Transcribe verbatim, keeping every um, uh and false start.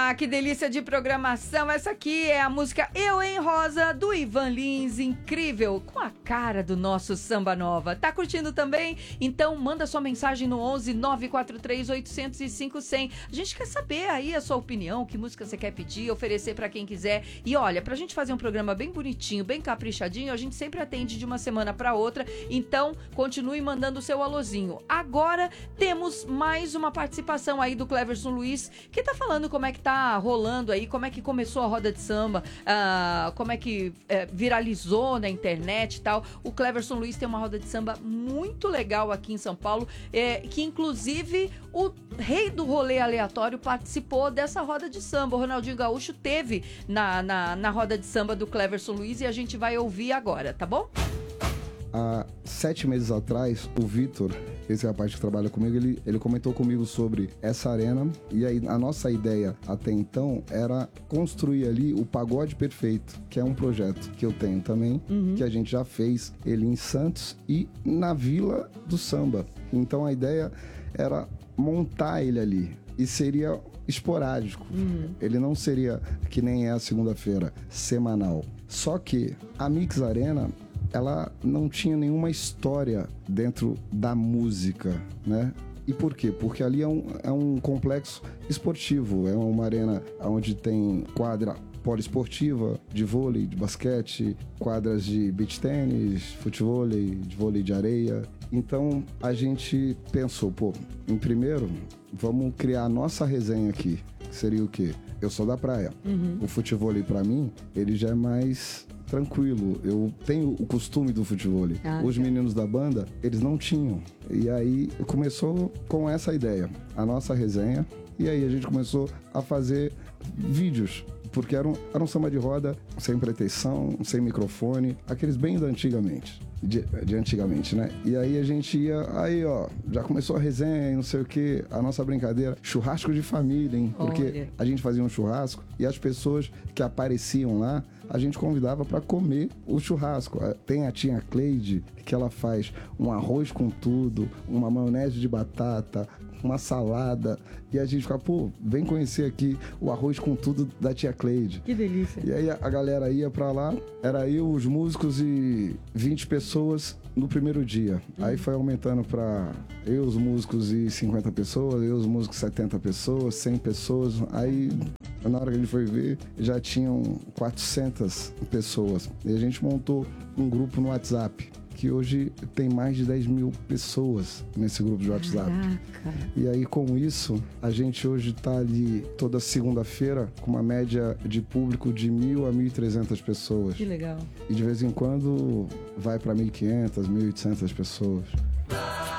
Ah, que delícia de programação. Essa aqui é a música Eu em Rosa, do Ivan Lins. Incrível, com a cara do nosso Samba Nova. Tá curtindo também? Então manda sua mensagem no onze nove quatro três oito zero zero cinco zero zero. A gente quer saber aí a sua opinião, que música você quer pedir, oferecer pra quem quiser. E olha, pra gente fazer um programa bem bonitinho, bem caprichadinho, a gente sempre atende de uma semana pra outra. Então, continue mandando o seu alôzinho. Agora temos mais uma participação aí do Cleverson Luiz, que tá falando como é que tá rolando aí, como é que começou a roda de samba, uh, como é que uh, viralizou na internet e tal. O Cleverson Luiz tem uma roda de samba muito legal aqui em São Paulo, é, que inclusive o rei do rolê aleatório participou dessa roda de samba. O Ronaldinho Gaúcho teve na, na, na roda de samba do Cleverson Luiz e a gente vai ouvir agora, tá bom? Há sete meses atrás, o Vitor, esse rapaz que trabalha comigo, ele, ele comentou comigo sobre essa arena. E aí a nossa ideia até então era construir ali o Pagode Perfeito, que é um projeto que eu tenho também, uhum. que a gente já fez ele em Santos e na Vila do Samba. Então a ideia era montar ele ali e seria esporádico. Uhum. Ele não seria, que nem é a segunda-feira, semanal. Só que a Mix Arena, ela não tinha nenhuma história dentro da música, né? E por quê? Porque ali é um, é um complexo esportivo, é uma arena onde tem quadra poliesportiva, de vôlei, de basquete, quadras de beach tênis, futevôlei, de vôlei de areia. Então a gente pensou, pô, em primeiro, vamos criar a nossa resenha aqui, que seria o quê? Eu sou da praia. Uhum. O futevôlei, pra mim, ele já é mais tranquilo. Eu tenho o costume do futevôlei. Ah, Os meninos da banda, eles não tinham. E aí começou com essa ideia, a nossa resenha. E aí a gente começou a fazer vídeos, porque era um, era um samba de roda sem pretensão, sem microfone, aqueles bem da antigamente. De, de antigamente, né? E aí a gente ia, aí ó, já começou a resenha e não sei o que, a nossa brincadeira, churrasco de família, hein? Porque Olha. a gente fazia um churrasco e as pessoas que apareciam lá, a gente convidava para comer o churrasco. Tem a tia Cleide, que ela faz um arroz com tudo, uma maionese de batata, uma salada, e a gente ficava, pô, vem conhecer aqui o arroz com tudo da tia Cleide. Que delícia. E aí a galera ia pra lá, era eu, os músicos e vinte pessoas no primeiro dia. Uhum. Aí foi aumentando pra eu, os músicos e cinquenta pessoas, eu, os músicos setenta pessoas, cem pessoas. Aí, na hora que a gente foi ver, já tinham quatrocentas pessoas. E a gente montou um grupo no WhatsApp, que hoje tem mais de dez mil pessoas nesse grupo de WhatsApp. Caraca. E aí, com isso, a gente hoje tá ali toda segunda-feira com uma média de público de mil a mil e trezentas pessoas. Que legal. E de vez em quando vai para mil e quinhentas, mil e oitocentas pessoas.